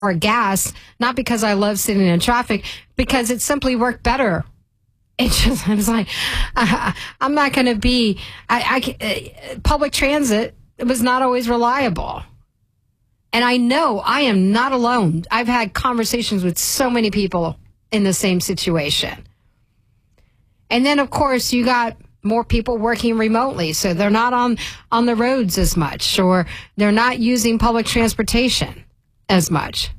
or gas, not because I love sitting in traffic, because it simply worked better. I was like, I'm not going to be, public transit was not always reliable. And I know I am not alone. I've had conversations with so many people in the same situation. And then, of course, you got more people working remotely, so they're not on the roads as much, or they're not using public transportation as much.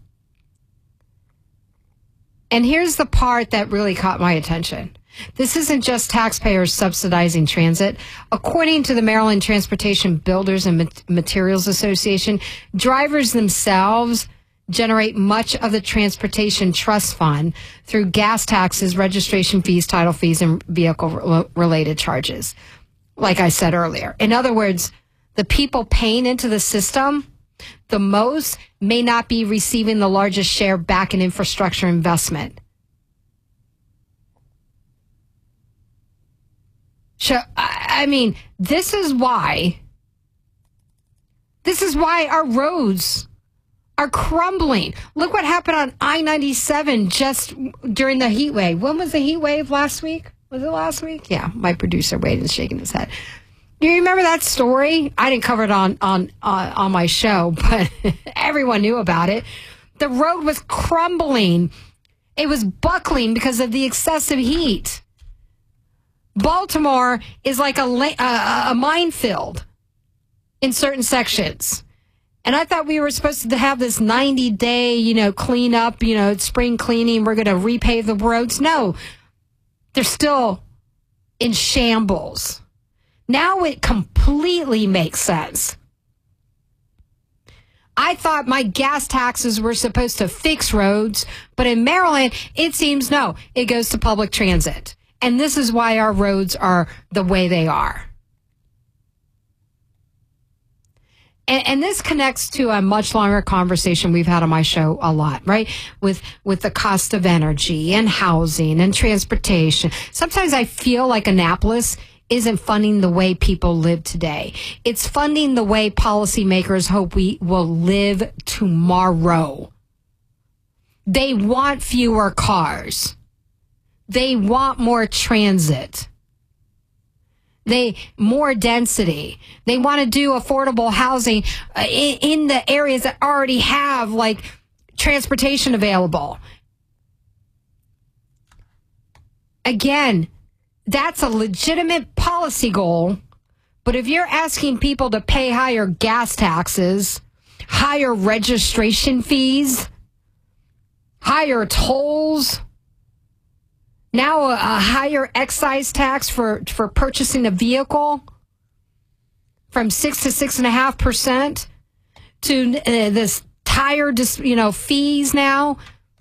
And here's the part that really caught my attention. This isn't just taxpayers subsidizing transit. According to the Maryland Transportation Builders and Materials Association, drivers themselves generate much of the Transportation Trust Fund through gas taxes, registration fees, title fees, and vehicle-related charges, like I said earlier. In other words, the people paying into the system the most may not be receiving the largest share back in infrastructure investment. So, I mean, this is why our roads are crumbling. Look what happened on I-97 just during the heat wave. When was the heat wave last week? Was it last week? Yeah, my producer Wade is shaking his head. Do you remember that story? I didn't cover it on my show, but everyone knew about it. The road was crumbling. It was buckling because of the excessive heat. Baltimore is like a minefield in certain sections. And I thought we were supposed to have this 90-day, clean up, spring cleaning. We're going to repave the roads. No, they're still in shambles. Now it completely makes sense. I thought my gas taxes were supposed to fix roads, but in Maryland, it seems no, it goes to public transit. And this is why our roads are the way they are. And this connects to a much longer conversation we've had on my show a lot, right? With the cost of energy and housing and transportation. Sometimes I feel like Annapolis isn't funding the way people live today. It's funding the way policymakers hope we will live tomorrow. They want fewer cars. They want more transit. More density. They want to do affordable housing in the areas that already have like transportation available. Again, that's a legitimate policy goal, but if you're asking people to pay higher gas taxes, higher registration fees, higher tolls, now a higher excise tax for purchasing a vehicle from 6 to 6.5% to this tire, fees now.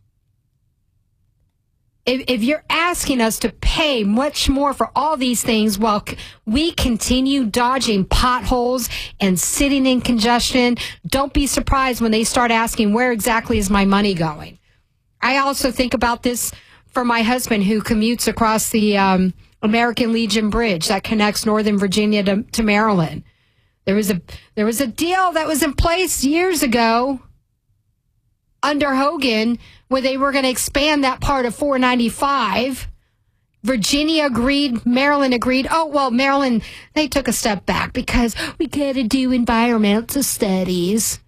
If you're asking us to pay much more for all these things while we continue dodging potholes and sitting in congestion, don't be surprised when they start asking, where exactly is my money going? I also think about this for my husband who commutes across the American Legion Bridge that connects Northern Virginia to Maryland. There was a deal that was in place years ago under Hogan where they were going to expand that part of 495. Virginia agreed, Maryland agreed. Oh, well, Maryland, they took a step back because we got to do environmental studies.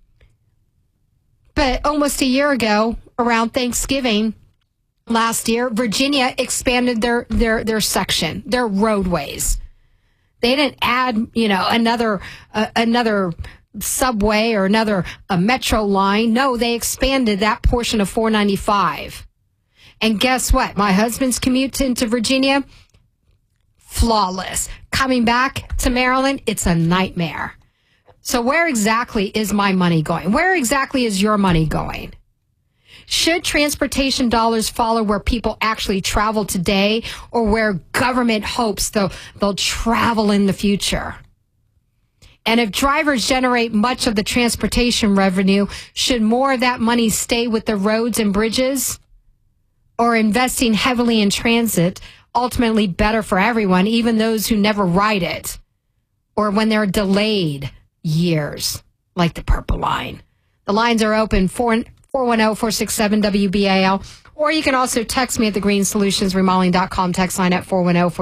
But almost a year ago, around Thanksgiving last year, Virginia expanded their section, their roadways. They didn't add, another subway or another metro line. No, they expanded that portion of 495. And guess what? My husband's commute into Virginia, flawless. Coming back to Maryland, it's a nightmare. So where exactly is my money going? Where exactly is your money going? Should transportation dollars follow where people actually travel today or where government hopes they'll travel in the future? And if drivers generate much of the transportation revenue, should more of that money stay with the roads and bridges or investing heavily in transit, ultimately better for everyone, even those who never ride it or when they're delayed years, like the Purple Line? The lines are open 410-467-WBAL. Or you can also text me at thegreenssolutionsremodeling.com text line at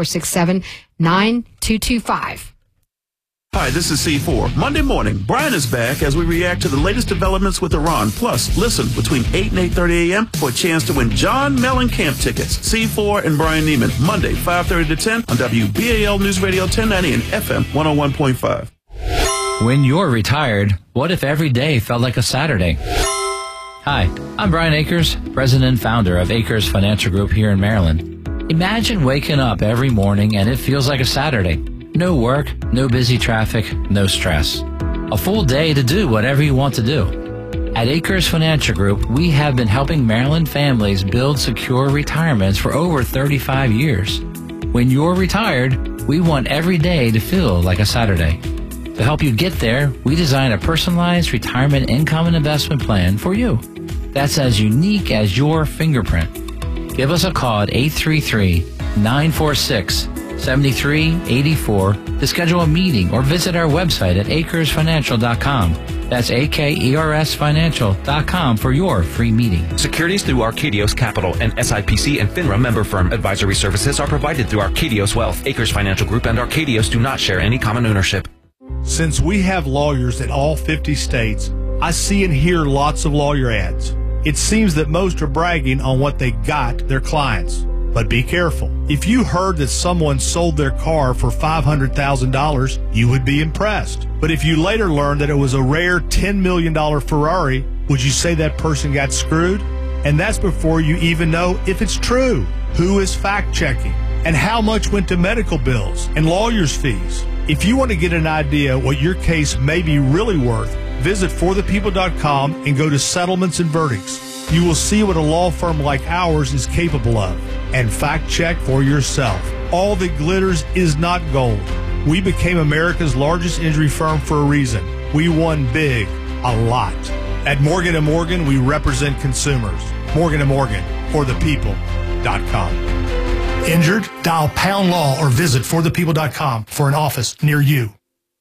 410-467-9225. Hi, this is C4. Monday morning, Brian is back as we react to the latest developments with Iran. Plus, listen between 8 and 8:30 a.m. for a chance to win John Mellencamp tickets. C4 and Brian Neiman, Monday, 5:30 to 10 on WBAL News Radio 1090 and FM 101.5. When you're retired, what if every day felt like a Saturday? Hi, I'm Brian Akers, president and founder of Akers Financial Group here in Maryland. Imagine waking up every morning and it feels like a Saturday. No work, no busy traffic, no stress. A full day to do whatever you want to do. At Akers Financial Group, we have been helping Maryland families build secure retirements for over 35 years. When you're retired, we want every day to feel like a Saturday. To help you get there, we design a personalized retirement income and investment plan for you. That's as unique as your fingerprint. Give us a call at 833-946-7384 to schedule a meeting or visit our website at akersfinancial.com. That's AKERSfinancial.com for your free meeting. Securities through Arcadios Capital and SIPC and FINRA member firm. Advisory services are provided through Arcadios Wealth. Akers Financial Group and Arcadios do not share any common ownership. Since we have lawyers in all 50 states, I see and hear lots of lawyer ads. It seems that most are bragging on what they got their clients. But be careful. If you heard that someone sold their car for $500,000, you would be impressed. But if you later learned that it was a rare $10 million Ferrari, would you say that person got screwed? And that's before you even know if it's true. Who is fact-checking? And how much went to medical bills and lawyers' fees? If you want to get an idea what your case may be really worth, visit forthepeople.com and go to settlements and verdicts. You will see what a law firm like ours is capable of. And fact check for yourself. All that glitters is not gold. We became America's largest injury firm for a reason. We won big, a lot. At Morgan & Morgan, we represent consumers. Morgan & Morgan, forthepeople.com. Injured? Dial pound law or visit forthepeople.com for an office near you.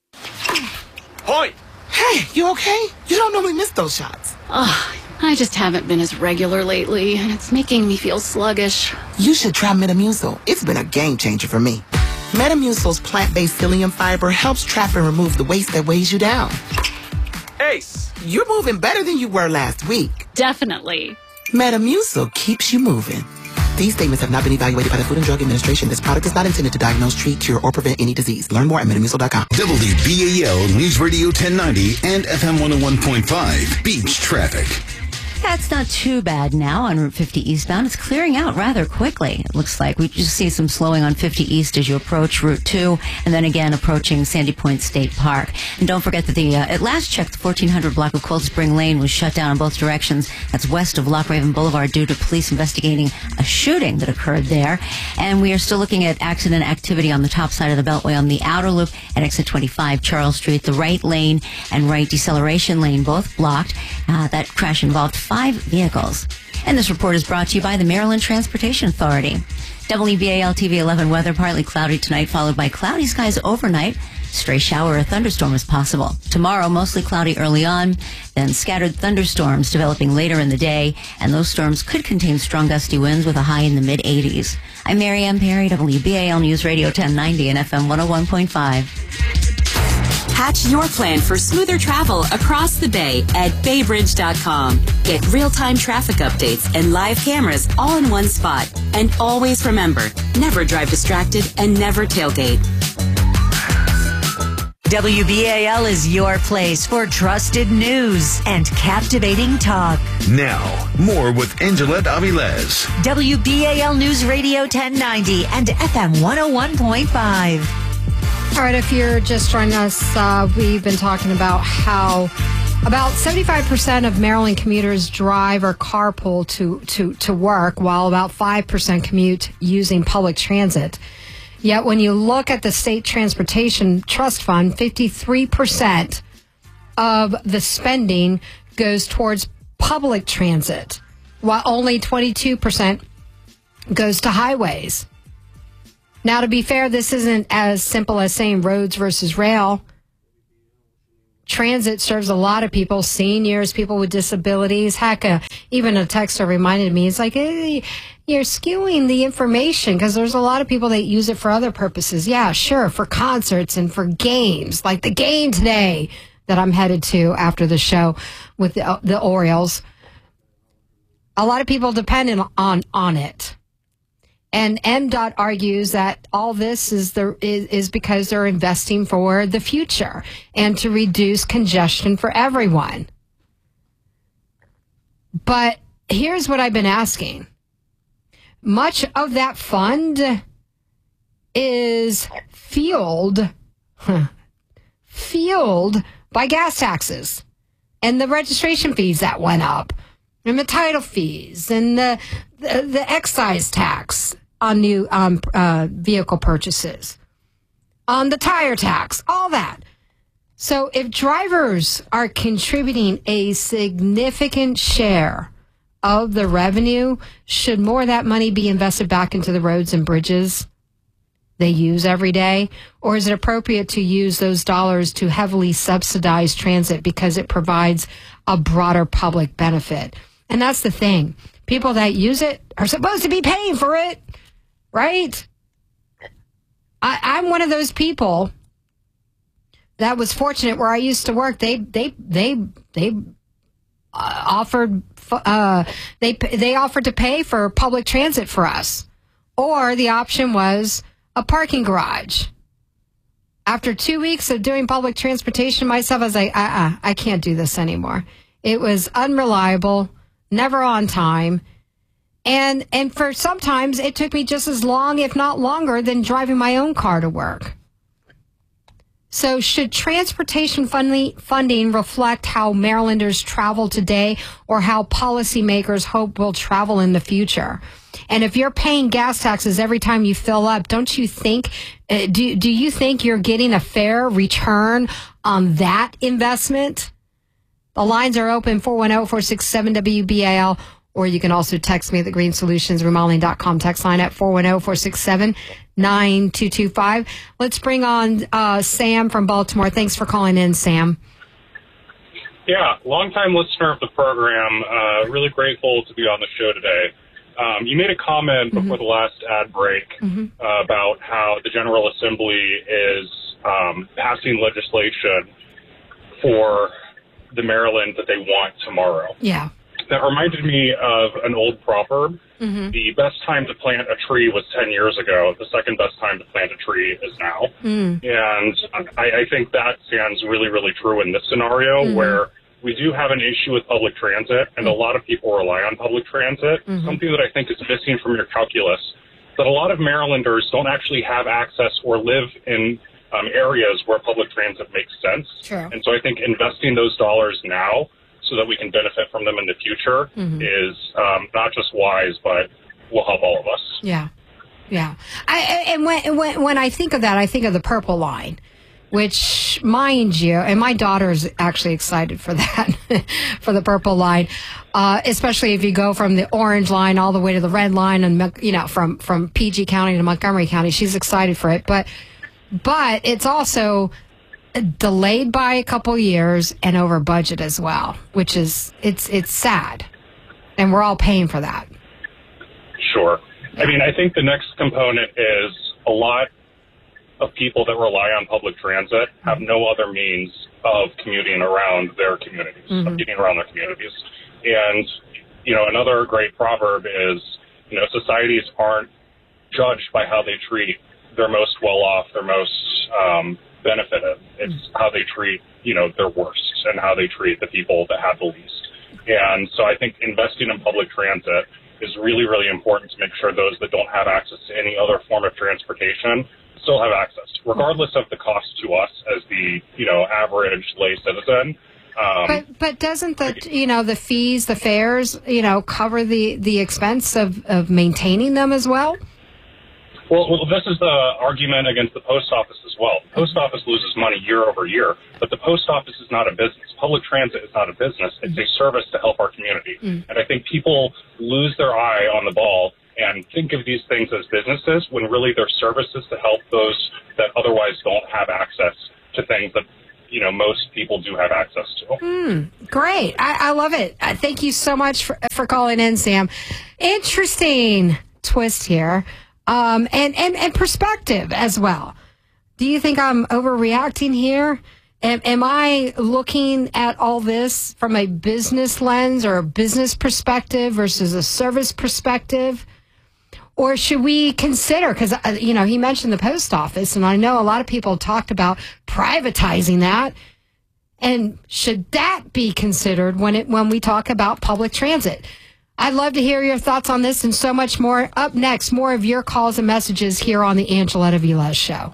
Hoy! Hey, you okay? You don't normally miss those shots. I just haven't been as regular lately, and it's making me feel sluggish. You should try Metamucil. It's been a game changer for me. Metamucil's plant-based psyllium fiber helps trap and remove the waste that weighs you down. Ace! You're moving better than you were last week. Definitely. Metamucil keeps you moving. These statements have not been evaluated by the Food and Drug Administration. This product is not intended to diagnose, treat, cure, or prevent any disease. Learn more at Metamucil.com. WBAL News Radio 1090 and FM 101.5. Beach traffic. That's not too bad now on Route 50 eastbound. It's clearing out rather quickly, it looks like. We just see some slowing on 50 East as you approach Route 2, and then again approaching Sandy Point State Park. And don't forget that at last check, the 1400 block of Cold Spring Lane was shut down in both directions. That's west of Lock Raven Boulevard due to police investigating a shooting that occurred there. And we are still looking at accident activity on the top side of the Beltway on the outer loop at exit 25 Charles Street. The right lane and right deceleration lane both blocked. That crash involved 5 vehicles. And this report is brought to you by the Maryland Transportation Authority. WBAL TV 11 weather, partly cloudy tonight, followed by cloudy skies overnight. Stray shower or thunderstorm is possible. Tomorrow, mostly cloudy early on, then scattered thunderstorms developing later in the day, and those storms could contain strong gusty winds with a high in the mid-80s. I'm Mary Ann Perry, WBAL News Radio 1090 and FM 101.5. Hatch your plan for smoother travel across the bay at baybridge.com. Get real-time traffic updates and live cameras all in one spot. And always remember, never drive distracted and never tailgate. WBAL is your place for trusted news and captivating talk. Now, more with Angela Avilés. WBAL News Radio 1090 and FM 101.5. All right, if you're just joining us, we've been talking about how about 75% of Maryland commuters drive or carpool to work, while about 5% commute using public transit. Yet when you look at the State Transportation Trust Fund, 53% of the spending goes towards public transit, while only 22% goes to highways. Now, to be fair, this isn't as simple as saying roads versus rail. transit serves a lot of people, seniors, people with disabilities. Heck, even a texter reminded me, it's like, hey, you're skewing the information because there's a lot of people that use it for other purposes. Yeah, sure, for concerts and for games, like the game today that I'm headed to after the show with the Orioles. A lot of people depend on it. And MDOT argues that all this is because they're investing for the future and to reduce congestion for everyone. But here's what I've been asking. Much of that fund is fueled by gas taxes and the registration fees that went up, and the title fees, and the excise tax on new vehicle purchases, on the tire tax, all that. So if drivers are contributing a significant share of the revenue, should more of that money be invested back into the roads and bridges they use every day? Or is it appropriate to use those dollars to heavily subsidize transit because it provides a broader public benefit? And that's the thing. People that use it are supposed to be paying for it, right? I'm one of those people that was fortunate where I used to work. They offered to pay for public transit for us, or the option was a parking garage. After 2 weeks of doing public transportation myself, I was like, I can't do this anymore. It was unreliable, never on time. And for sometimes it took me just as long, if not longer, than driving my own car to work. So should transportation funding reflect how Marylanders travel today, or how policymakers hope we'll travel in the future? And if you're paying gas taxes every time you fill up, don't you think, do you think you're getting a fair return on that investment? The lines are open, 410-467-WBAL, or you can also text me at the Green Solutions Remodeling.com text line at 410-467-9225. Let's bring on Sam from Baltimore. Thanks for calling in, Sam. Yeah, longtime listener of the program. Really grateful to be on the show today. You made a comment before the last ad break about how the General Assembly is passing legislation for the Maryland that they want tomorrow. Yeah. That reminded me of an old proverb. The best time to plant a tree was 10 years ago. The second best time to plant a tree is now. And I think that stands really, really true in this scenario where we do have an issue with public transit, and a lot of people rely on public transit. Something that I think is missing from your calculus, that a lot of Marylanders don't actually have access or live in areas where public transit makes sense. Sure. And so I think investing those dollars now so that we can benefit from them in the future is not just wise, but will help all of us. Yeah. Yeah. And when I think of that, I think of the Purple Line, which, mind you, and my daughter's actually excited for that, for the Purple Line, especially if you go from the Orange Line all the way to the Red Line, and, you know, from PG County to Montgomery County. She's excited for it. But it's also delayed by a couple years and over budget as well, which is, it's sad. And we're all paying for that. Sure. I mean, I think the next component is a lot of people that rely on public transit have no other means of commuting around their communities, of getting around their communities. And, you know, another great proverb is, you know, societies aren't judged by how they treat their most well-off, their most benefited. It's how they treat, you know, their worst, and how they treat the people that have the least. And so I think investing in public transit is really, really important to make sure those that don't have access to any other form of transportation still have access, regardless of the cost to us as the, you know, average lay citizen. But doesn't the fees, the fares, you know, cover the expense of maintaining them as well? Well, this is the argument against the post office as well. The post office loses money year over year, but the post office is not a business. Public transit is not a business. It's a service to help our community. And I think people lose their eye on the ball and think of these things as businesses when really they're services to help those that otherwise don't have access to things that, you most people do have access to. Great. I love it. Thank you so much for calling in, Sam. Interesting twist here, and perspective as well. Do you think I'm overreacting here? Am I looking at all this from a business lens or a business perspective versus a service perspective? Or should we consider, because, he mentioned the post office, and I know a lot of people talked about privatizing that. And should that be considered when we talk about public transit? I'd love to hear your thoughts on this and so much more. Up next, more of your calls and messages here on the Angeletta Velez Show.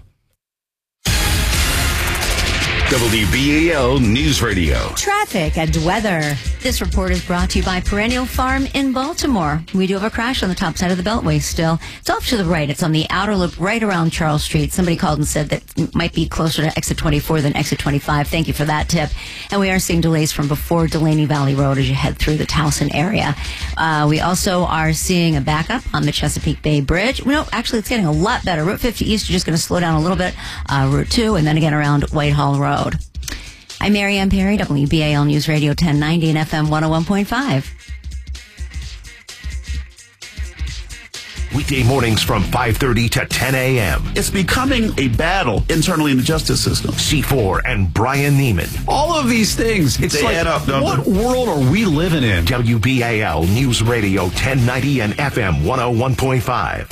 WBAL News Radio. Traffic and weather. This report is brought to you by Perennial Farm in Baltimore. We do have a crash on the top side of the Beltway still. It's off to the right. It's on the outer loop right around Charles Street. Somebody called and said that it might be closer to exit 24 than exit 25. Thank you for that tip. And we are seeing delays from before Delaney Valley Road as you head through the Towson area. We also are seeing a backup on the Chesapeake Bay Bridge. No, actually, it's getting a lot better. Route 50 East is just going to slow down a little bit. Route 2 and then again around Whitehall Road. I'm Mary Ann Perry, WBAL News Radio 1090 and FM 101.5. Weekday mornings from 5:30 to 10 a.m. It's becoming a battle internally in the justice system. C4 and Brian Neiman. All of these things. It's they add up, don't what they? World are we living in? WBAL News Radio 1090 and FM 101.5.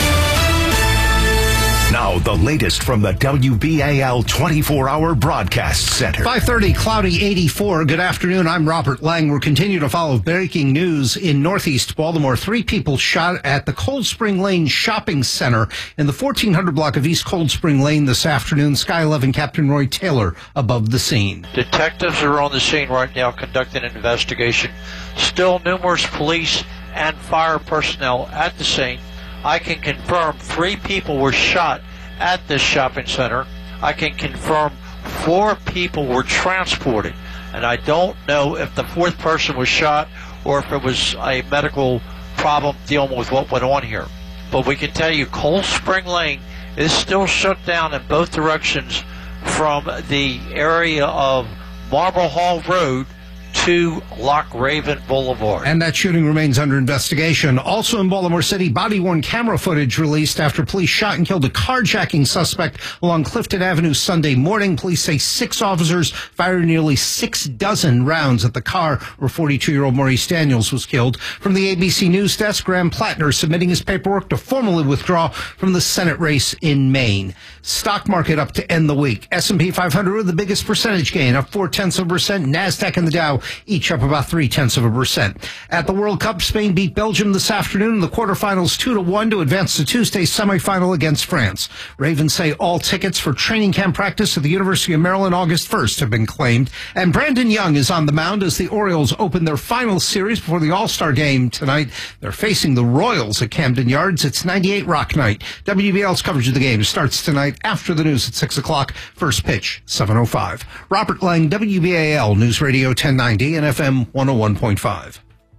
Now, the latest from the WBAL 24-hour broadcast center. 5:30, cloudy 84. Good afternoon. I'm Robert Lang. We're continuing to follow breaking news in Northeast Baltimore. 3 people shot at the Cold Spring Lane Shopping Center in the 1400 block of East Cold Spring Lane this afternoon. Sky 11 Captain Roy Taylor above the scene. Detectives are on the scene right now conducting an investigation. Still numerous police and fire personnel at the scene. I can confirm 3 people were shot at this shopping center. I can confirm 4 people were transported. And I don't know if the 4th person was shot or if it was a medical problem dealing with what went on here. But we can tell you Cold Spring Lane is still shut down in both directions from the area of Marble Hall Road to Loch Raven Boulevard. And that shooting remains under investigation. Also in Baltimore City, body-worn camera footage released after police shot and killed a carjacking suspect along Clifton Avenue Sunday morning. Police say 6 officers fired nearly 6 dozen rounds at the car where 42-year-old Maurice Daniels was killed. From the ABC News desk, Graham Plattner submitting his paperwork to formally withdraw from the Senate race in Maine. Stock market up to end the week. S&P 500 with the biggest percentage gain, up 0.4%. NASDAQ and the Dow each up about 0.3%. At the World Cup, Spain beat Belgium this afternoon in the quarterfinals 2-1 to advance to Tuesday's semifinal against France. Ravens say all tickets for training camp practice at the University of Maryland August 1st have been claimed. And Brandon Young is on the mound as the Orioles open their final series before the All-Star game tonight. They're facing the Royals at Camden Yards. It's 98 Rock Night. WBL's coverage of the game starts tonight after the news at 6 o'clock. First pitch, 7:05. Robert Lang, WBAL News Radio 1090 and FM 101.5.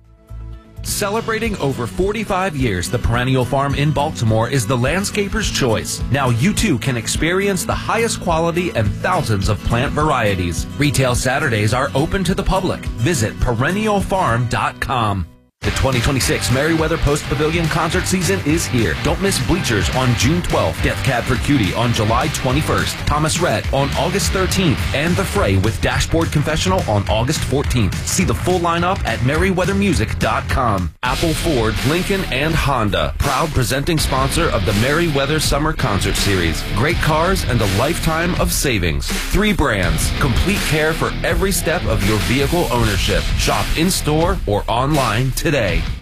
Celebrating over 45 years, the Perennial Farm in Baltimore is the landscaper's choice. Now you too can experience the highest quality and thousands of plant varieties. Retail Saturdays are open to the public. Visit perennialfarm.com. The 2026 Merriweather Post Pavilion concert season is here. Don't miss Bleachers on June 12th, Death Cab for Cutie on July 21st, Thomas Rhett on August 13th, and The Fray with Dashboard Confessional on August 14th. See the full lineup at merriweathermusic.com. Apple, Ford, Lincoln, and Honda, proud presenting sponsor of the Merriweather Summer Concert Series. Great cars and a lifetime of savings. 3 brands, complete care for every step of your vehicle ownership. Shop in-store or online today.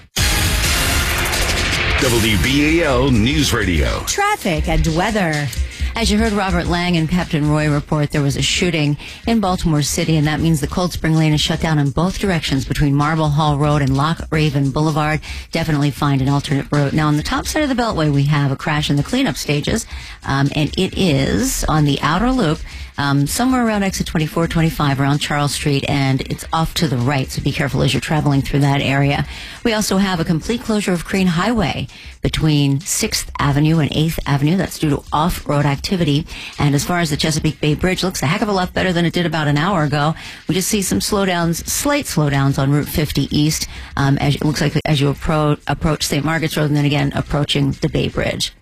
WBAL News Radio. Traffic and weather. As you heard Robert Lang and Captain Roy report, there was a shooting in Baltimore City, and that means the Cold Spring Lane is shut down in both directions between Marble Hall Road and Loch Raven Boulevard. Definitely find an alternate route. Now, on the top side of the Beltway, we have a crash in the cleanup stages, and it is on the outer loop somewhere around exit 24, 25 around Charles Street, and it's off to the right, so be careful as you're traveling through that area. We also have a complete closure of Crane Highway between 6th Avenue and 8th Avenue. That's due to off-road activity. And as far as the Chesapeake Bay Bridge, looks a heck of a lot better than it did about an hour ago. We just see some slowdowns, slight slowdowns on Route 50 East, as it looks like as you approach St. Margaret's Road, and then again approaching the Bay Bridge.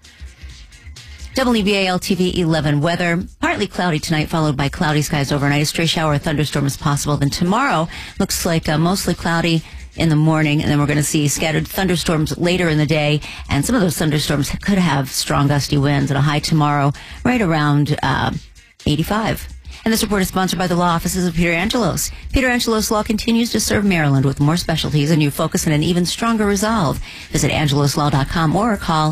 WBAL TV 11 weather. Partly cloudy tonight, followed by cloudy skies overnight. A stray shower or thunderstorm is possible. Then tomorrow looks like mostly cloudy in the morning, and then we're going to see scattered thunderstorms later in the day. And some of those thunderstorms could have strong gusty winds, and a high tomorrow right around 85. And this report is sponsored by the law offices of Peter Angelos. Peter Angelos Law continues to serve Maryland with more specialties, a new focus, and an even stronger resolve. Visit angeloslaw.com or call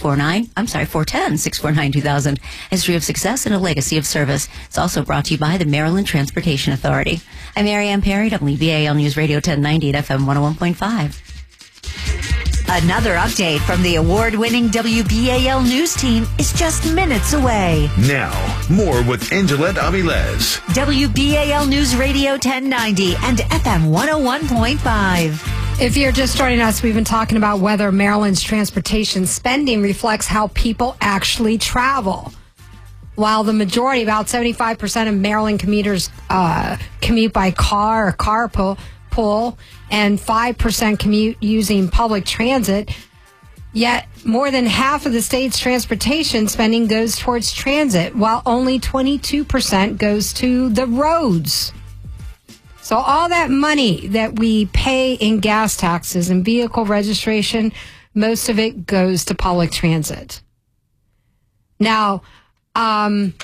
410-649-2000. History of success and a legacy of service. It's also brought to you by the Maryland Transportation Authority. I'm Mary Ann Perry, WBAL News Radio 1090 at FM 101.5. Another update from the award-winning WBAL News team is just minutes away. Now, more with Angelette Avilés. WBAL News Radio 1090 and FM 101.5. If you're just joining us, we've been talking about whether Maryland's transportation spending reflects how people actually travel. While the majority, about 75% of Maryland commuters commute by car or carpool, and 5% commute using public transit, yet more than half of the state's transportation spending goes towards transit, while only 22% goes to the roads. So all that money that we pay in gas taxes and vehicle registration, most of it goes to public transit. Now, I'm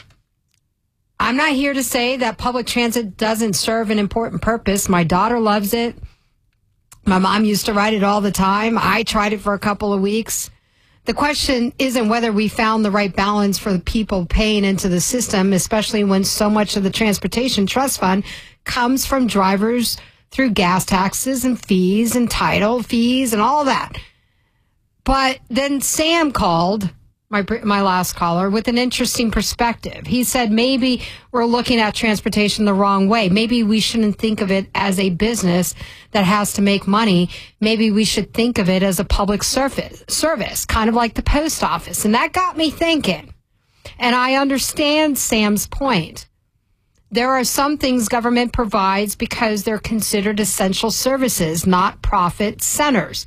not here to say that public transit doesn't serve an important purpose. My daughter loves it. My mom used to ride it all the time. I tried it for a couple of weeks. The question isn't whether we found the right balance for the people paying into the system, especially when so much of the Transportation Trust Fund comes from drivers through gas taxes and fees and title fees and all that. But then Sam called, my last caller, with an interesting perspective. He said maybe we're looking at transportation the wrong way. Maybe we shouldn't think of it as a business that has to make money. Maybe we should think of it as a public service, kind of like the post office. And that got me thinking. And I understand Sam's point. There are some things government provides because they're considered essential services, not profit centers.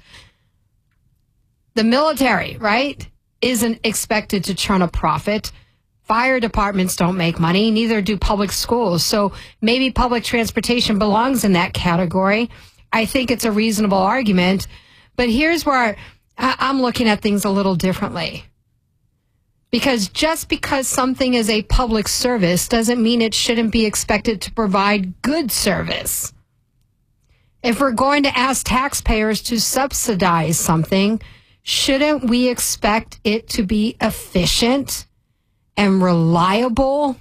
The military, right, isn't expected to churn a profit. Fire departments don't make money, neither do public schools. So maybe public transportation belongs in that category. I think it's a reasonable argument. But here's where I'm looking at things a little differently. Because just because something is a public service doesn't mean it shouldn't be expected to provide good service. If we're going to ask taxpayers to subsidize something, shouldn't we expect it to be efficient and reliable?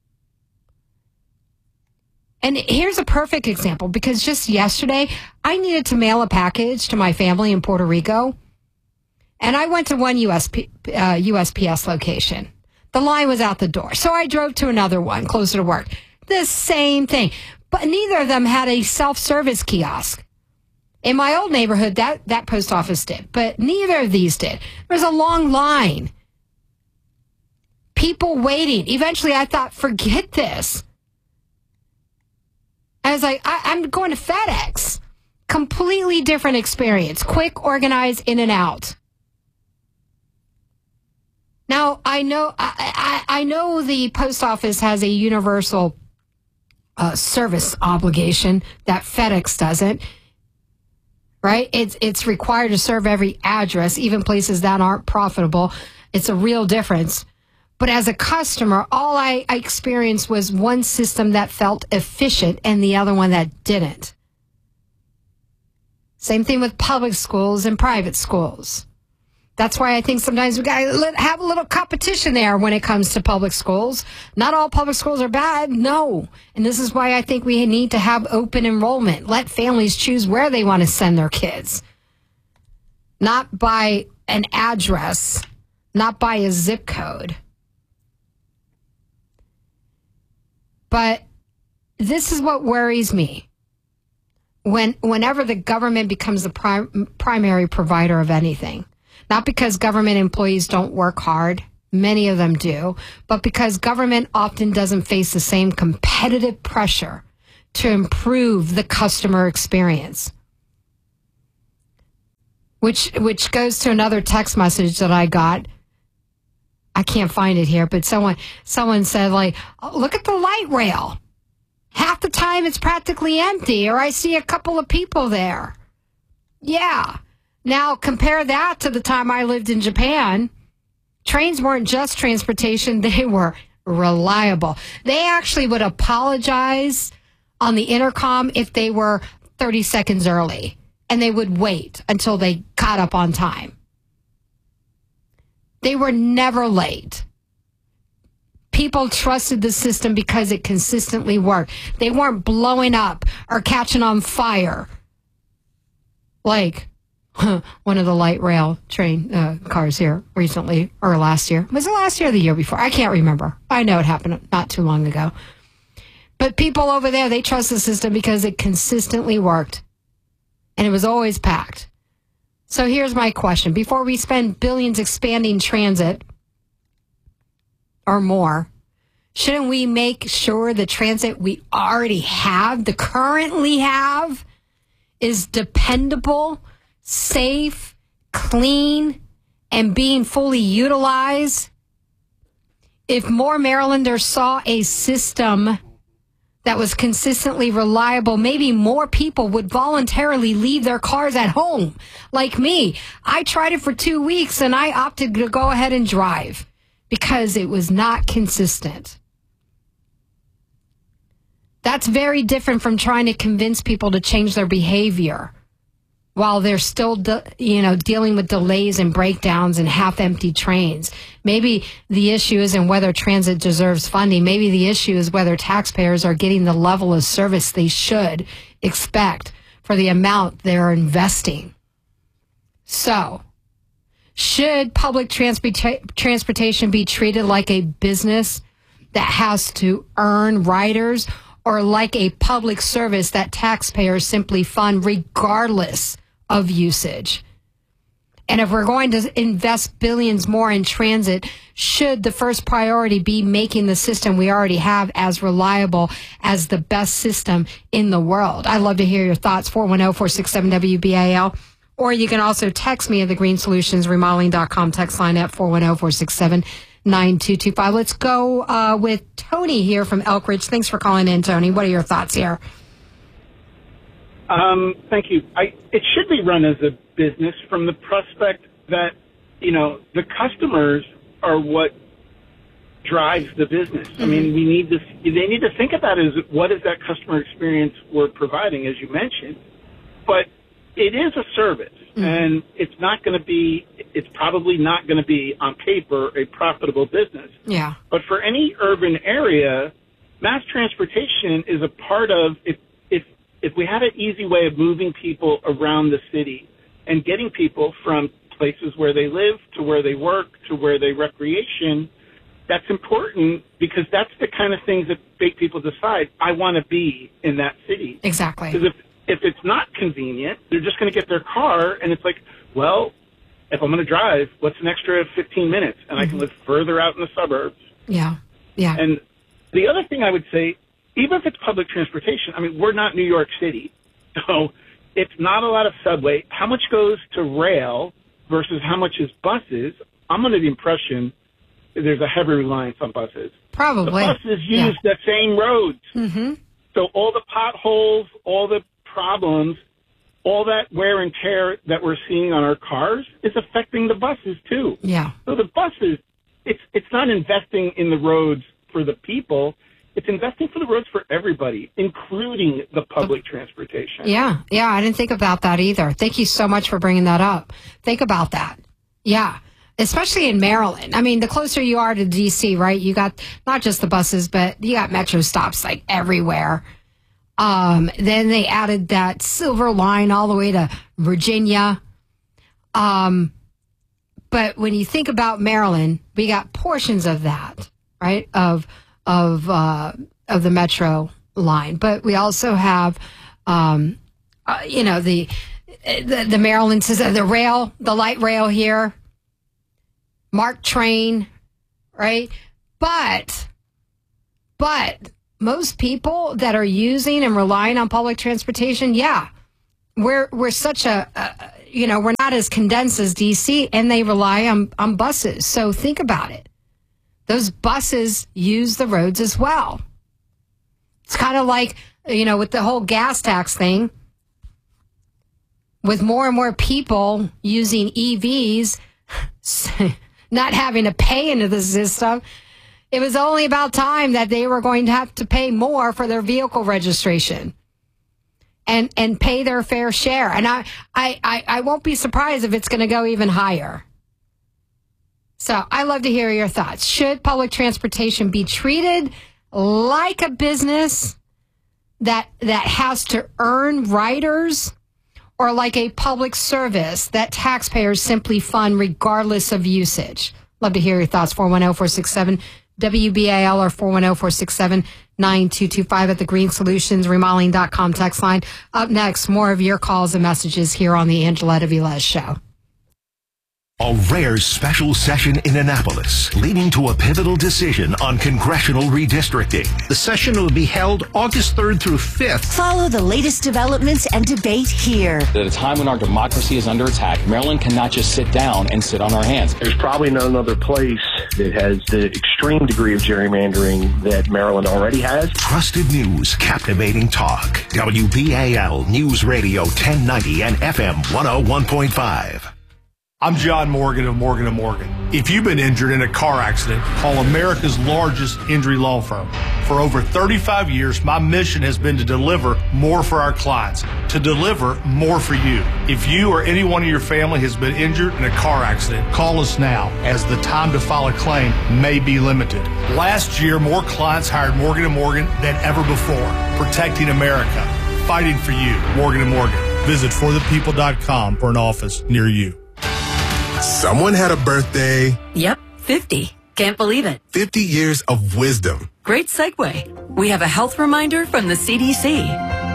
And here's a perfect example, because just yesterday, I needed to mail a package to my family in Puerto Rico, and I went to one USPS location. The line was out the door, so I drove to another one closer to work. The same thing, but neither of them had a self-service kiosk. In my old neighborhood, that post office did, but neither of these did. There was a long line. People waiting. Eventually, I thought, forget this. I was like, I'm going to FedEx. Completely different experience. Quick, organized, in and out. Now, I know the post office has a universal service obligation that FedEx doesn't. Right? It's required to serve every address, even places that aren't profitable. It's a real difference. But as a customer, all I experienced was one system that felt efficient and the other one that didn't. Same thing with public schools and private schools. That's why I think sometimes we got to have a little competition there when it comes to public schools. Not all public schools are bad, no. And this is why I think we need to have open enrollment. Let families choose where they want to send their kids. Not by an address, not by a zip code. But this is what worries me. Whenever the government becomes the primary provider of anything, not because government employees don't work hard, many of them do, but because government often doesn't face the same competitive pressure to improve the customer experience. Which goes to another text message that I got. I can't find it here, but someone said, like, oh, look at the light rail. Half the time it's practically empty, or I see a couple of people there. Yeah. Now compare that to the time I lived in Japan. Trains weren't just transportation, they were reliable. They actually would apologize on the intercom if they were 30 seconds early, and they would wait until they caught up on time. They were never late. People trusted the system because it consistently worked. They weren't blowing up or catching on fire like one of the light rail train cars here recently, or last year. Was it last year or the year before? I can't remember. I know it happened not too long ago. But people over there, they trust the system because it consistently worked. And it was always packed. So here's my question. Before we spend billions expanding transit or more, shouldn't we make sure the transit we already have, currently have, is dependable, safe, clean, and being fully utilized? If more Marylanders saw a system that was consistently reliable, maybe more people would voluntarily leave their cars at home. Like me, I tried it for 2 weeks and I opted to go ahead and drive because it was not consistent. That's very different from trying to convince people to change their behavior while they're still, dealing with delays and breakdowns and half-empty trains. Maybe the issue isn't whether transit deserves funding. Maybe the issue is whether taxpayers are getting the level of service they should expect for the amount they're investing. So, should public transportation be treated like a business that has to earn riders, or like a public service that taxpayers simply fund regardless of usage? And if we're going to invest billions more in transit, should the first priority be making the system we already have as reliable as the best system in the world? I'd love to hear your thoughts, 410-467-WBAL. Or you can also text me at the greensolutionsremodeling.com text line at 410-467-9225. Let's go with Tony here from Elk Ridge. Thanks for calling in, Tony. What are your thoughts here? Thank you. It should be run as a business from the prospect that, the customers are what drives the business. Mm-hmm. I mean, they need to think about it as what is that customer experience we're providing, as you mentioned. But it is a service, and it's probably not going to be on paper a profitable business. Yeah. But for any urban area, mass transportation is a part of, if we had an easy way of moving people around the city and getting people from places where they live to where they work to where they recreation, that's important because that's the kind of things that make people decide, I want to be in that city. Exactly. Because if it's not convenient, they're just going to get their car, and it's like, well, if I'm going to drive, what's an extra 15 minutes? And I can live further out in the suburbs. Yeah, yeah. And the other thing I would say, even if it's public transportation, I mean, we're not New York City, so it's not a lot of subway. How much goes to rail versus how much is buses? I'm under the impression there's a heavy reliance on buses. Probably. The buses use the same roads. Mm-hmm. So all the potholes, all the problems, all that wear and tear that we're seeing on our cars is affecting the buses too. Yeah. So the buses, it's not investing in the roads for the people. It's investing for the roads for everybody, including the public transportation. Yeah. Yeah. I didn't think about that either. Thank you so much for bringing that up. Think about that. Yeah. Especially in Maryland. I mean, the closer you are to D.C., right, you got not just the buses, but you got metro stops like everywhere. Then they added that Silver Line all the way to Virginia. But when you think about Maryland, we got portions of that, right? Of of the Metro line. But we also have, the Maryland system, the light rail here, MARC train, right? But most people that are using and relying on public transportation, we're such we're not as condensed as DC, and they rely on buses. So think about it. Those buses use the roads as well. It's kind of like, with the whole gas tax thing, with more and more people using EVs, not having to pay into the system, it was only about time that they were going to have to pay more for their vehicle registration and pay their fair share. And I won't be surprised if it's going to go even higher. So I'd love to hear your thoughts. Should public transportation be treated like a business that has to earn riders, or like a public service that taxpayers simply fund regardless of usage? Love to hear your thoughts. 410-467-WBAL or 410-467-9225 at the GreenSolutionsRemodeling.com text line. Up next, more of your calls and messages here on the Angeletta Velez Show. A rare special session in Annapolis, leading to a pivotal decision on congressional redistricting. The session will be held August 3rd through 5th. Follow the latest developments and debate here. At a time when our democracy is under attack, Maryland cannot just sit down and sit on our hands. There's probably no other place that has the extreme degree of gerrymandering that Maryland already has. Trusted news, captivating talk. WBAL News Radio 1090 and FM 101.5. I'm John Morgan of Morgan & Morgan. If you've been injured in a car accident, call America's largest injury law firm. For over 35 years, my mission has been to deliver more for our clients, to deliver more for you. If you or anyone in your family has been injured in a car accident, call us now, as the time to file a claim may be limited. Last year, more clients hired Morgan & Morgan than ever before, protecting America, fighting for you. Morgan & Morgan. Visit forthepeople.com for an office near you. Someone had a birthday. Yep, 50. Can't believe it. 50 years of wisdom. Great segue. We have a health reminder from the CDC.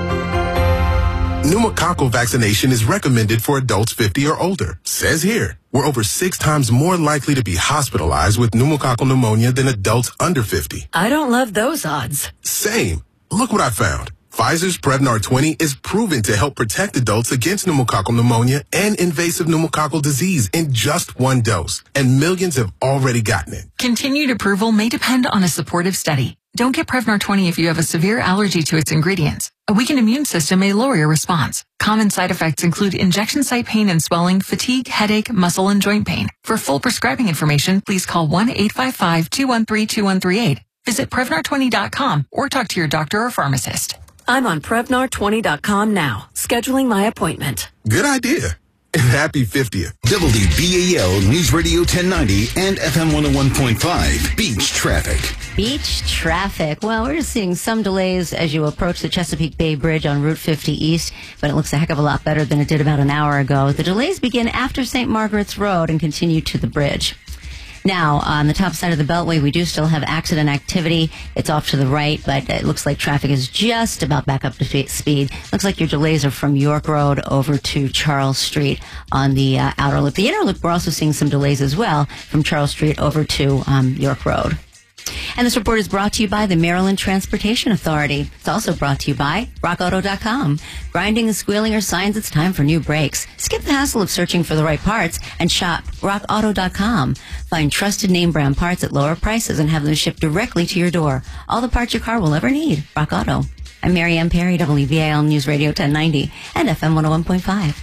Pneumococcal vaccination is recommended for adults 50 or older. Says here, we're over 6 times more likely to be hospitalized with pneumococcal pneumonia than adults under 50. I don't love those odds. Same. Look what I found. Pfizer's Prevnar 20 is proven to help protect adults against pneumococcal pneumonia and invasive pneumococcal disease in just 1 dose. And millions have already gotten it. Continued approval may depend on a supportive study. Don't get Prevnar 20 if you have a severe allergy to its ingredients. A weakened immune system may lower your response. Common side effects include injection site pain and swelling, fatigue, headache, muscle, and joint pain. For full prescribing information, please call 1-855-213-2138. Visit Prevnar20.com or talk to your doctor or pharmacist. I'm on Prevnar20.com now, scheduling my appointment. Good idea. And happy 50th. WBAL News Radio 1090 and FM 101.5. Beach traffic. Beach traffic. Well, we're just seeing some delays as you approach the Chesapeake Bay Bridge on Route 50 East, but it looks a heck of a lot better than it did about an hour ago. The delays begin after St. Margaret's Road and continue to the bridge. Now, on the top side of the Beltway, we do still have accident activity. It's off to the right, but it looks like traffic is just about back up to speed. Looks like your delays are from York Road over to Charles Street on the outer loop. The inner loop, we're also seeing some delays as well from Charles Street over to York Road. And this report is brought to you by the Maryland Transportation Authority. It's also brought to you by RockAuto.com. Grinding and squealing are signs it's time for new brakes. Skip the hassle of searching for the right parts and shop RockAuto.com. Find trusted name brand parts at lower prices and have them shipped directly to your door. All the parts your car will ever need. Rock Auto. I'm Mary Ann Perry, WBAL News Radio 1090 and FM 101.5.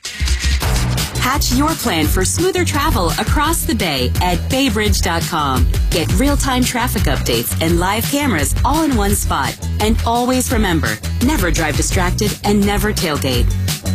Hatch your plan for smoother travel across the bay at baybridge.com. Get real-time traffic updates and live cameras all in one spot. And always remember, never drive distracted and never tailgate.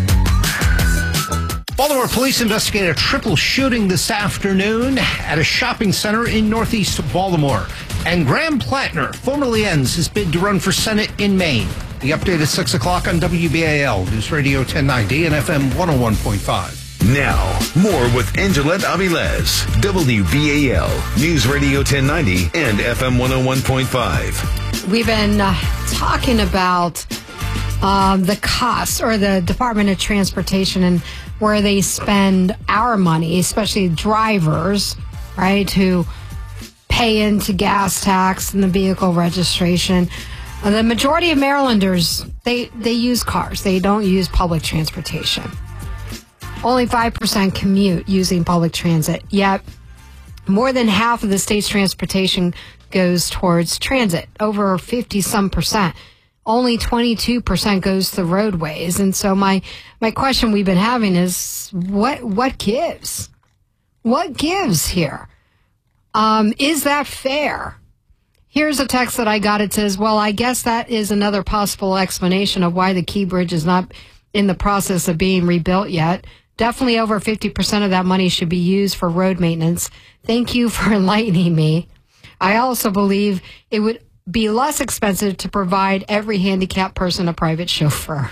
Baltimore police investigate a triple shooting this afternoon at a shopping center in northeast Baltimore. And Graham Plattner formally ends his bid to run for Senate in Maine. The update at 6 o'clock on WBAL News Radio 1090 and FM 101.5. Now, more with Angeletta Velez, WBAL News Radio 1090 and FM 101.5. we've been talking about the costs, or the Department of Transportation, and where they spend our money, especially drivers, right, who pay into gas tax and the vehicle registration. The majority of Marylanders, they use cars. They don't use public transportation. Only 5% commute using public transit, yet more than half of the state's transportation goes towards transit, over 50-some%. Only 22% goes to roadways. And so my question we've been having is, what gives? What gives here? Is that fair? Here's a text that I got. It says, well, I guess that is another possible explanation of why the Key Bridge is not in the process of being rebuilt yet. Definitely over 50% of that money should be used for road maintenance. Thank you for enlightening me. I also believe it would be less expensive to provide every handicapped person a private chauffeur.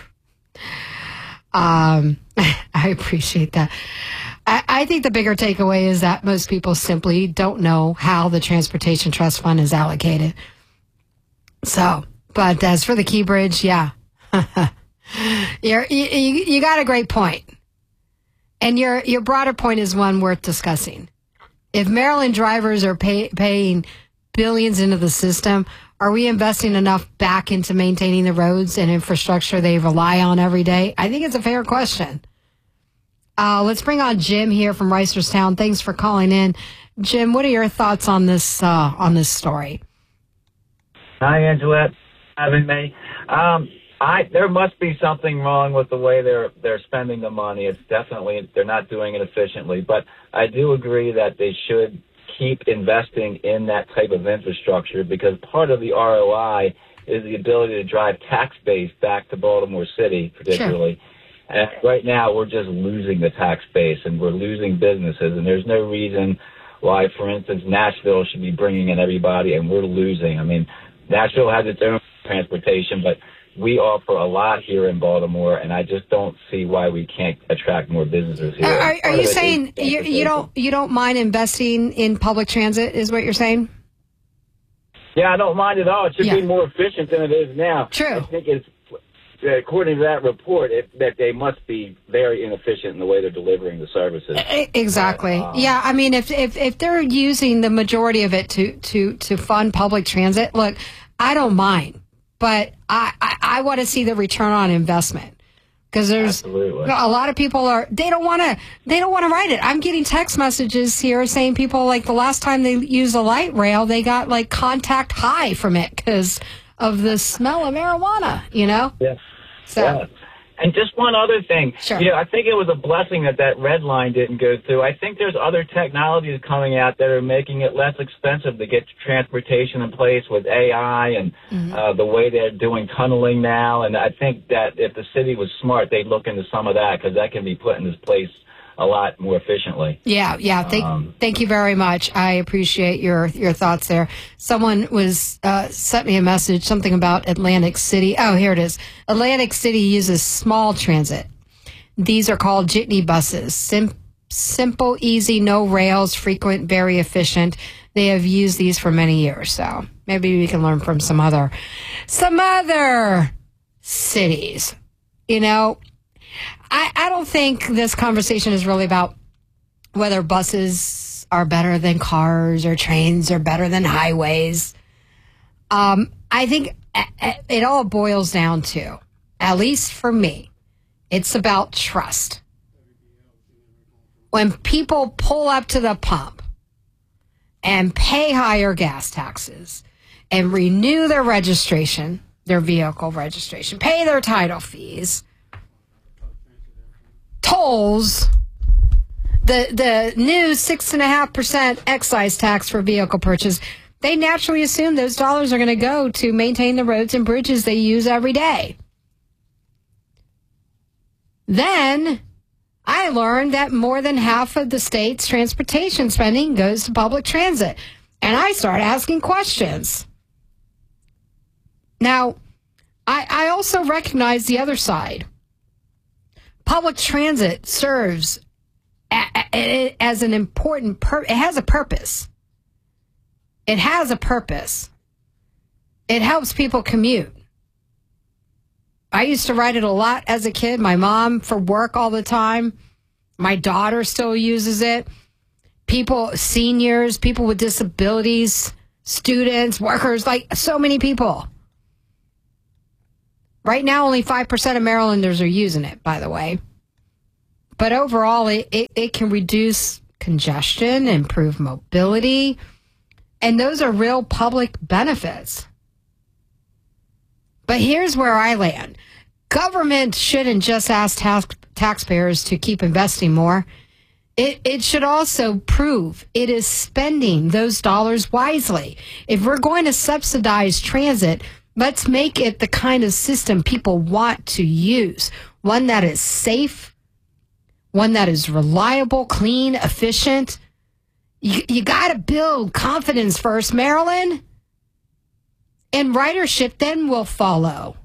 I appreciate that. I think the bigger takeaway is that most people simply don't know how the Transportation Trust Fund is allocated. So, but as for the Key Bridge, yeah, you got a great point. And your broader point is one worth discussing. If Maryland drivers are paying billions into the system, are we investing enough back into maintaining the roads and infrastructure they rely on every day? I think it's a fair question. Let's bring on Jim here from Reisterstown. Thanks for calling in. Jim, what are your thoughts on this story? Hi, Angelette. Having me. There must be something wrong with the way they're spending the money. It's definitely, they're not doing it efficiently. But I do agree that they should keep investing in that type of infrastructure, because part of the ROI is the ability to drive tax base back to Baltimore City, particularly. Sure. And right now, we're just losing the tax base, and we're losing businesses, and there's no reason why, for instance, Nashville should be bringing in everybody, and we're losing. I mean, Nashville has its own transportation, but we offer a lot here in Baltimore, and I just don't see why we can't attract more businesses here. Are you saying you don't mind investing in public transit, is what you're saying? Yeah, I don't mind at all. It should be more efficient than it is now. True. I think it's, according to that report, that they must be very inefficient in the way they're delivering the services. Exactly. Yeah, I mean, if they're using the majority of it to fund public transit, look, I don't mind. But I want to see the return on investment, because there's a lot of people they don't want to write it. I'm getting text messages here saying people, like, the last time they used a light rail, they got like contact high from it because of the smell of marijuana, you know? Yes. So. Yeah. And just one other thing. Sure. I think it was a blessing that red line didn't go through. I think there's other technologies coming out that are making it less expensive to get transportation in place with AI and the way they're doing tunneling now. And I think that if the city was smart, they'd look into some of that, because that can be put in this place a lot more efficiently. Yeah. Thank you very much. I appreciate your thoughts there. Someone was sent me a message, something about Atlantic City. Oh, here it is. Atlantic City uses small transit. These are called jitney buses. Simple, easy, no rails, frequent, very efficient. They have used these for many years. So maybe we can learn from some other cities. I don't think this conversation is really about whether buses are better than cars or trains are better than highways. I think it all boils down to, at least for me, it's about trust. When people pull up to the pump and pay higher gas taxes and renew their registration, their vehicle registration, pay their title fees, tolls, the new 6.5% excise tax for vehicle purchase, they naturally assume those dollars are going to go to maintain the roads and bridges they use every day. Then I learned that more than half of the state's transportation spending goes to public transit. And I started asking questions. Now, I also recognize the other side. Public transit serves as an important it has a purpose. It has a purpose. It helps people commute. I used to ride it a lot as a kid. My mom for work all the time. My daughter still uses it. People, seniors, people with disabilities, students, workers, like so many people. Right now, only 5% of Marylanders are using it, by the way. But overall, it can reduce congestion, improve mobility, and those are real public benefits. But here's where I land. Government shouldn't just ask taxpayers to keep investing more. It should also prove it is spending those dollars wisely. If we're going to subsidize transit, let's make it the kind of system people want to use. One that is safe, one that is reliable, clean, efficient. You got to build confidence first, Maryland. And ridership then will follow.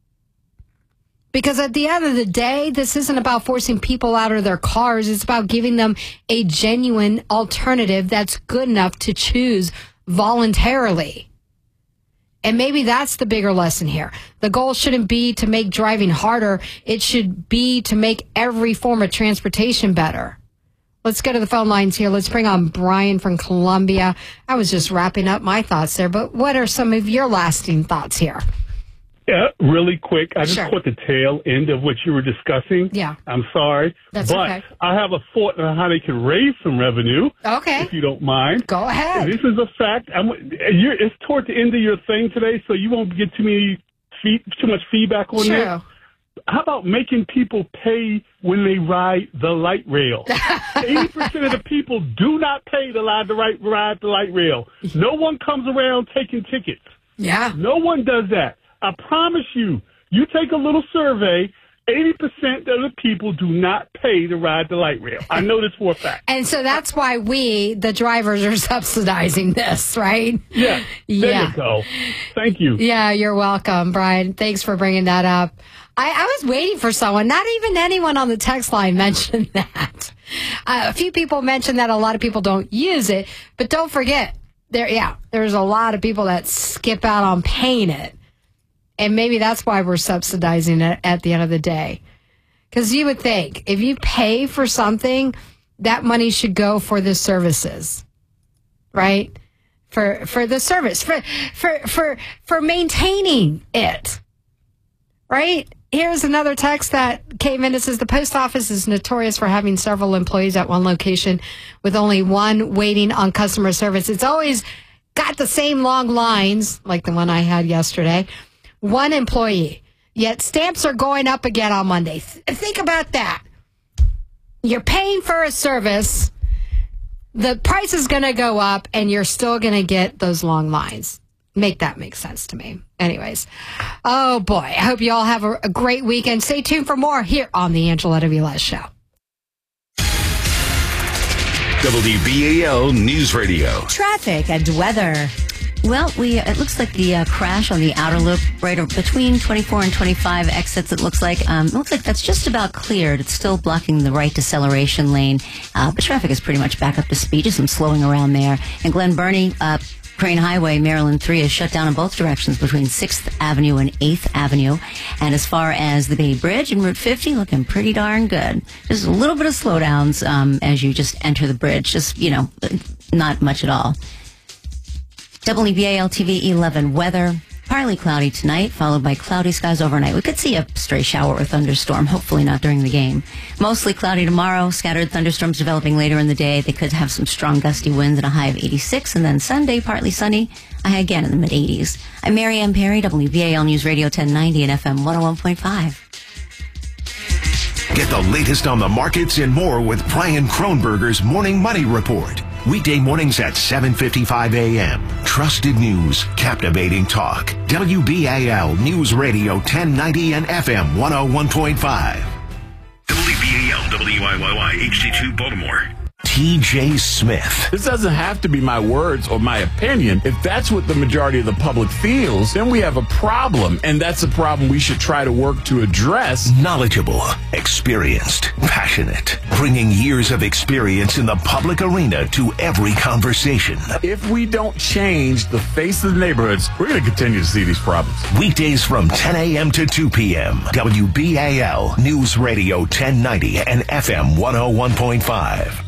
Because at the end of the day, this isn't about forcing people out of their cars. It's about giving them a genuine alternative that's good enough to choose voluntarily. And maybe that's the bigger lesson here. The goal shouldn't be to make driving harder. It should be to make every form of transportation better. Let's go to the phone lines here. Let's bring on Brian from Columbia. I was just wrapping up my thoughts there, but what are some of your lasting thoughts here? Yeah, really quick. I just caught the tail end of what you were discussing. Yeah. I'm sorry. That's but okay. I have a thought on how they can raise some revenue. Okay. If you don't mind. Go ahead. This is a fact. It's toward the end of your thing today, so you won't get too much feedback on this. How about making people pay when they ride the light rail? 80% of the people do not pay to ride the light rail. No one comes around taking tickets. Yeah. No one does that. I promise you, you take a little survey, 80% of the people do not pay to ride the light rail. I know this for a fact. And so that's why we, the drivers, are subsidizing this, right? Yeah. There you go. Thank you. Yeah, you're welcome, Brian. Thanks for bringing that up. I was waiting for someone. Not even anyone on the text line mentioned that. A few people mentioned that. A lot of people don't use it. But don't forget, there's a lot of people that skip out on paying it. And maybe that's why we're subsidizing it at the end of the day. Because you would think, if you pay for something, that money should go for the services, right? For the service, for maintaining it, right? Here's another text that came in. It says the post office is notorious for having several employees at one location with only one waiting on customer service. It's always got the same long lines, like the one I had yesterday. One employee, yet stamps are going up again on Monday. Think about that. You're paying for a service, the price is going to go up, and you're still going to get those long lines. Make sense to me. Anyways, oh boy, I hope you all have a great weekend. Stay tuned for more here on the Angela Velez Show. WBAL News Radio. Traffic and weather. Well, it looks like the crash on the outer loop right between 24 and 25 exits, it looks like that's just about cleared. It's still blocking the right deceleration lane, but traffic is pretty much back up to speed. Just some slowing around there. And Glen Burnie, Crane Highway, Maryland 3 is shut down in both directions between 6th Avenue and 8th Avenue. And as far as the Bay Bridge and Route 50, looking pretty darn good. Just a little bit of slowdowns as you just enter the bridge. Just, not much at all. WBAL TV 11 weather. Partly cloudy tonight, followed by cloudy skies overnight. We could see a stray shower or thunderstorm, hopefully not during the game. Mostly cloudy tomorrow, scattered thunderstorms developing later in the day. They could have some strong gusty winds and a high of 86. And then Sunday, partly sunny, a high again in the mid-80s. I'm Mary Ann Perry, WBAL News Radio 1090 and FM 101.5. Get the latest on the markets and more with Brian Kronberger's Morning Money Report. Weekday mornings at 7:55 a.m. Trusted news, captivating talk. WBAL News Radio 1090 and FM 101.5. WBAL WIYY HD2 Baltimore. T.J. Smith. This doesn't have to be my words or my opinion. If that's what the majority of the public feels, then we have a problem, and that's a problem we should try to work to address. Knowledgeable, experienced, passionate. bringing years of experience in the public arena to every conversation. If we don't change the face of the neighborhoods, we're going to continue to see these problems. Weekdays from 10 a.m. to 2 p.m. WBAL News Radio 1090 and FM 101.5.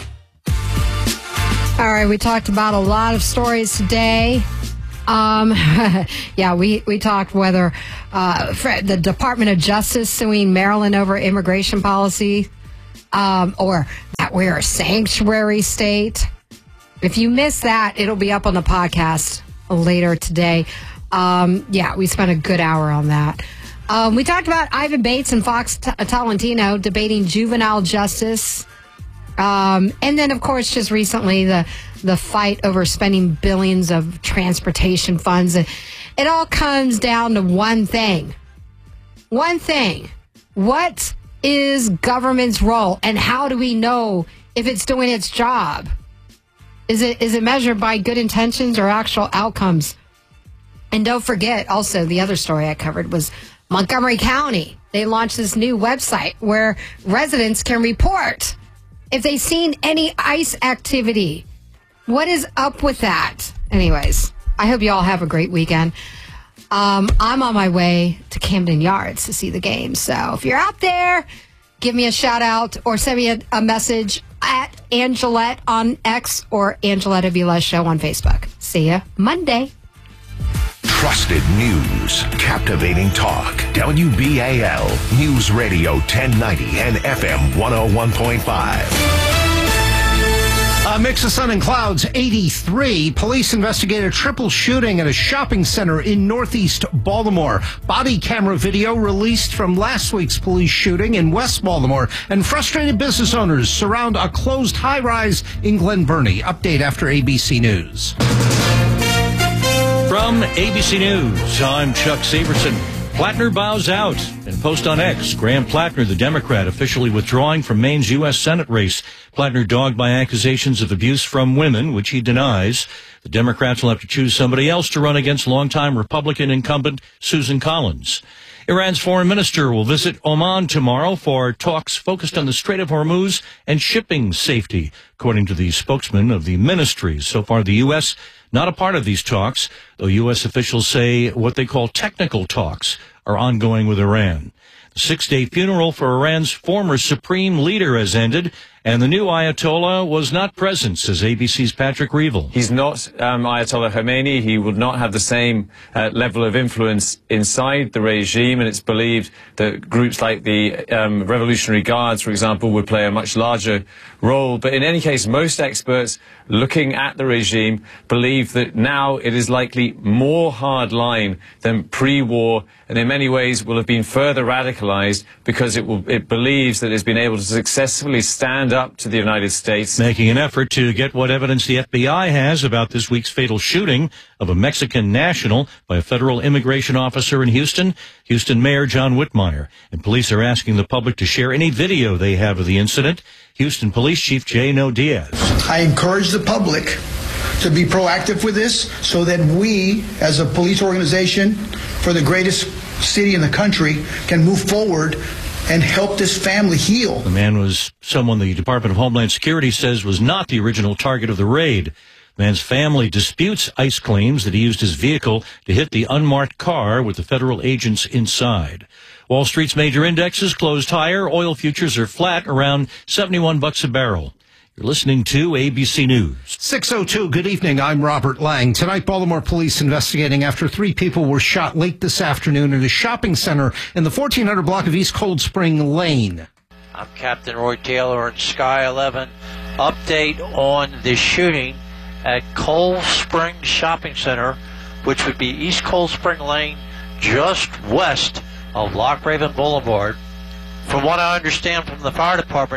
All right, we talked about a lot of stories today. Yeah, we talked whether the Department of Justice suing Maryland over immigration policy, or that we're a sanctuary state. If you missed that, it'll be up on the podcast later today. Yeah, we spent a good hour on that. We talked about Ivan Bates and Fox Tolentino debating juvenile justice. And then, of course, just recently, the fight over spending billions of transportation funds. It all comes down to one thing. One thing. What is government's role, and how do we know if it's doing its job? Is it measured by good intentions or actual outcomes? And don't forget, also, the other story I covered was Montgomery County. They launched this new website where residents can report if they've seen any ICE activity. What is up with that? Anyways, I hope you all have a great weekend. I'm on my way to Camden Yards to see the game. So if you're out there, give me a shout out or send me a message at Angelette on X or Angelette Avila Show on Facebook. See ya Monday. Trusted news, captivating talk. WBAL News Radio 1090 and FM 101.5. A mix of sun and clouds, 83. Police investigate a triple shooting at a shopping center in northeast Baltimore. Body camera video released from last week's police shooting in West Baltimore. And frustrated business owners surround a closed high-rise in Glen Burnie. Update after ABC News. From ABC News, I'm Chuck Severson. Plattner bows out. In post on X, Graham Plattner, the Democrat, officially withdrawing from Maine's U.S. Senate race. Plattner dogged by accusations of abuse from women, which he denies. The Democrats will have to choose somebody else to run against longtime Republican incumbent Susan Collins. Iran's foreign minister will visit Oman tomorrow for talks focused on the Strait of Hormuz and shipping safety, according to the spokesman of the ministry. So far, the U.S. not a part of these talks, though U.S. officials say what they call technical talks are ongoing with Iran. The 6-day funeral for Iran's former supreme leader has ended, and the new Ayatollah was not present, says ABC's Patrick Reevell. He's not Ayatollah Khomeini. He would not have the same level of influence inside the regime, and it's believed that groups like the Revolutionary Guards, for example, would play a much larger role. But in any case, most experts looking at the regime believe that now it is likely more hardline than pre-war, and in many ways will have been further radicalized because it believes that it's been able to successfully stand up to the United States. Making an effort to get what evidence the FBI has about this week's fatal shooting of a Mexican national by a federal immigration officer in Houston, Houston Mayor John Whitmire. And police are asking the public to share any video they have of the incident. Houston Police Chief Jay No Diaz. I encourage the public to be proactive with this so that we, as a police organization for the greatest city in the country, can move forward and help this family heal. The man was someone the Department of Homeland Security says was not the original target of the raid. The man's family disputes ICE claims that he used his vehicle to hit the unmarked car with the federal agents inside. Wall Street's major indexes closed higher. Oil futures are flat, around $71 a barrel. You're listening to ABC News. 6:02, good evening. I'm Robert Lang. Tonight, Baltimore police investigating after 3 people were shot late this afternoon at a shopping center in the 1400 block of East Cold Spring Lane. I'm Captain Roy Taylor in Sky 11. Update on the shooting at Cold Spring Shopping Center, which would be East Cold Spring Lane, just west of Loch Raven Boulevard. From what I understand from the fire department,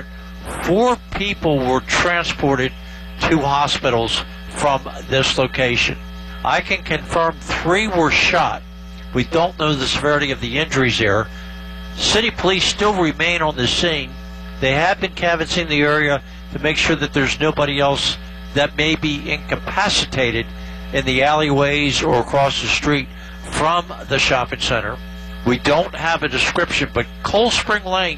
4 people were transported to hospitals from this location. I can confirm 3 were shot. We don't know the severity of the injuries there. City police still remain on the scene. They have been canvassing the area to make sure that there's nobody else that may be incapacitated in the alleyways or across the street from the shopping center. We don't have a description, but Cold Spring Lane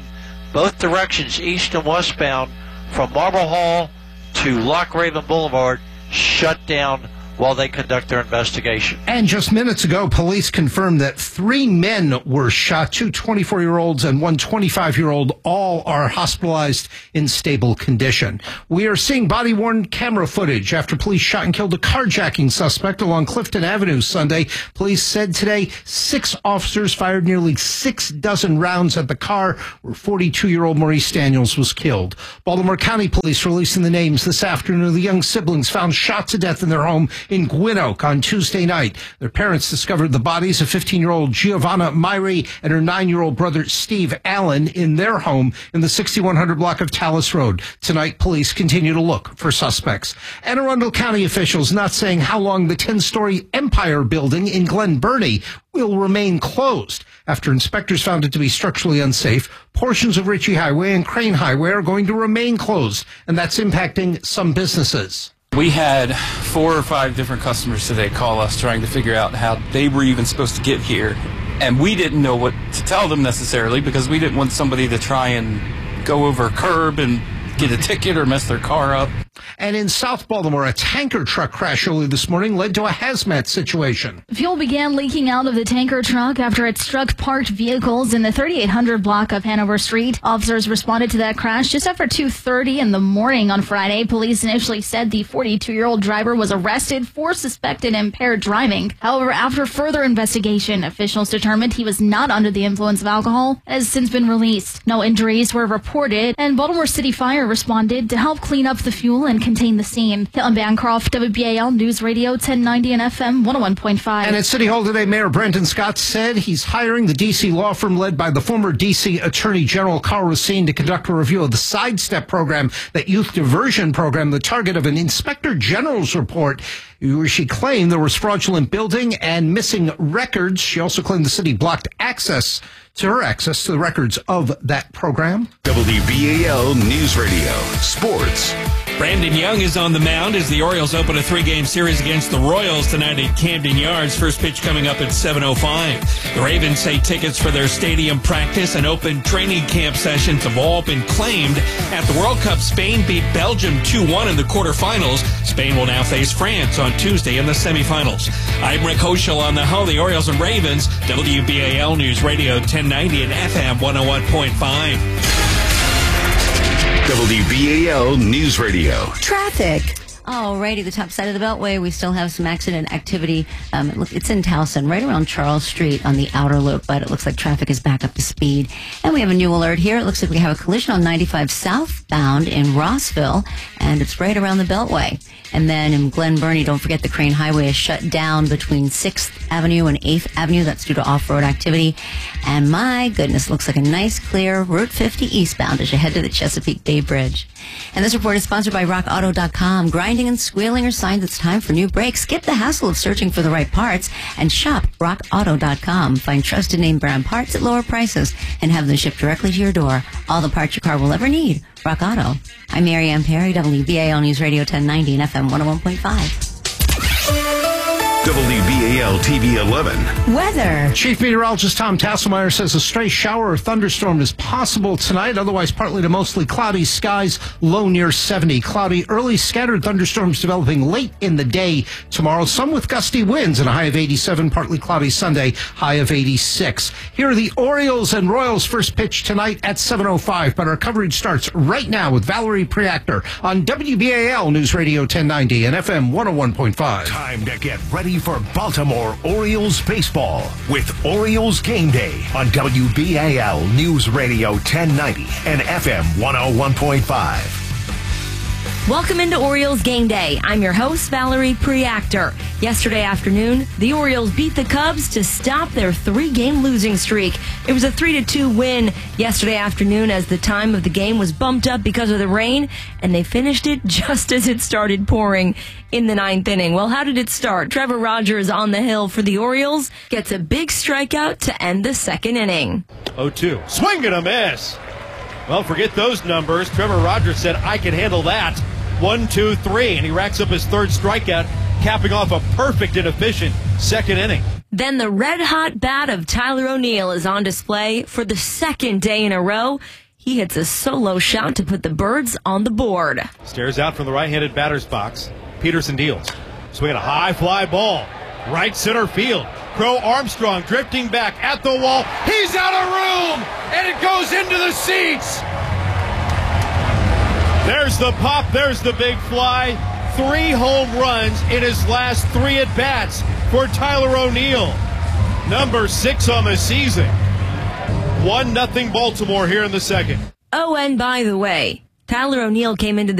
both directions, east and westbound, from Marble Hall to Loch Raven Boulevard, shut down while they conduct their investigation. And just minutes ago, police confirmed that 3 men were shot, 2 24-year-olds and 1 25-year-old. All are hospitalized in stable condition. We are seeing body-worn camera footage after police shot and killed a carjacking suspect along Clifton Avenue Sunday. Police said today 6 officers fired nearly 6 dozen rounds at the car where 42-year-old Maurice Daniels was killed. Baltimore County Police releasing the names this afternoon of the young siblings found shot to death in their home in Gwynn Oak on Tuesday night. Their parents discovered the bodies of 15-year-old Giovanna Myrie and her 9-year-old brother Steve Allen in their home in the 6100 block of Tallis Road. Tonight, police continue to look for suspects. Anne Arundel County officials not saying how long the 10-story Empire building in Glen Burnie will remain closed after inspectors found it to be structurally unsafe. Portions of Ritchie Highway and Crane Highway are going to remain closed, and that's impacting some businesses. We had 4 or 5 different customers today call us trying to figure out how they were even supposed to get here. And we didn't know what to tell them necessarily because we didn't want somebody to try and go over a curb and get a ticket or mess their car up. And in South Baltimore, a tanker truck crash early this morning led to a hazmat situation. Fuel began leaking out of the tanker truck after it struck parked vehicles in the 3800 block of Hanover Street. Officers responded to that crash just after 2:30 in the morning on Friday. Police initially said the 42-year-old driver was arrested for suspected impaired driving. However, after further investigation, officials determined he was not under the influence of alcohol and has since been released. No injuries were reported, and Baltimore City Fire responded to help clean up the fuel and contain the scene. Caitlin Bancroft, WBAL News Radio 1090 and FM 101.5. And at City Hall today, Mayor Brenton Scott said he's hiring the D.C. law firm led by the former D.C. Attorney General Carl Racine to conduct a review of the Sidestep program, that youth diversion program, the target of an Inspector General's report where she claimed there was fraudulent building and missing records. She also claimed the city blocked access to the records of that program. WBAL News Radio Sports. Brandon Young is on the mound as the Orioles open a 3-game series against the Royals tonight at Camden Yards. First pitch coming up at 7:05. The Ravens say tickets for their stadium practice and open training camp sessions have all been claimed. At the World Cup, Spain beat Belgium 2-1 in the quarterfinals. Spain will now face France on Tuesday in the semifinals. I'm Rick Hoschel on the Ho, the Orioles and Ravens. WBAL News Radio 1090 and FM 101.5. WBAL News Radio. Traffic. Alrighty, the top side of the Beltway, we still have some accident activity. It's in Towson, right around Charles Street on the outer loop, but it looks like traffic is back up to speed. And we have a new alert here. It looks like we have a collision on 95 southbound in Rossville, and it's right around the Beltway. And then in Glen Burnie, don't forget the Crane Highway is shut down between 6th Avenue and 8th Avenue. That's due to off-road activity. And my goodness, looks like a nice, clear Route 50 eastbound as you head to the Chesapeake Bay Bridge. And this report is sponsored by RockAuto.com. Grinding and squealing are signs it's time for new brakes. Skip the hassle of searching for the right parts and shop RockAuto.com. Find trusted name brand parts at lower prices and have them shipped directly to your door. All the parts your car will ever need. Rock Auto. I'm Mary Ann Perry, WBAL News Radio 1090 and FM 101.5. WBAL TV 11. Weather. Chief Meteorologist Tom Tasselmeyer says a stray shower or thunderstorm is possible tonight. Otherwise, partly to mostly cloudy skies, low near 70. Cloudy, early scattered thunderstorms developing late in the day tomorrow. Some with gusty winds and a high of 87. Partly cloudy Sunday, high of 86. Here are the Orioles and Royals first pitch tonight at 7:05. But our coverage starts right now with Valerie Preactor on WBAL News Radio 1090 and FM 101.5. Time to get ready for Baltimore Orioles baseball with Orioles Game Day on WBAL News Radio 1090 and FM 101.5. Welcome into Orioles Game Day. I'm your host, Valerie Preactor. Yesterday afternoon, the Orioles beat the Cubs to stop their 3-game losing streak. It was a 3-2 win yesterday afternoon as the time of the game was bumped up because of the rain, and they finished it just as it started pouring in the 9th inning. Well, how did it start? Trevor Rogers on the hill for the Orioles gets a big strikeout to end the 2nd inning. 0-2. Swing and a miss. Well, forget those numbers. Trevor Rogers said, I can handle that. 1, 2, 3, and he racks up his 3rd strikeout, capping off a perfect and efficient 2nd inning. Then the red-hot bat of Tyler O'Neill is on display for the 2nd day in a row. He hits a solo shot to put the Birds on the board. Stares out from the right-handed batter's box. Peterson deals. Swinging a high fly ball. Right center field. Crow Armstrong drifting back at the wall. He's out of room, and it goes into the seats. There's the pop. There's the big fly. 3 home runs in his last 3 at-bats for Tyler O'Neill. Number 6 on the season. 1-0 Baltimore here in the second. Oh, and by the way, Tyler O'Neill came into the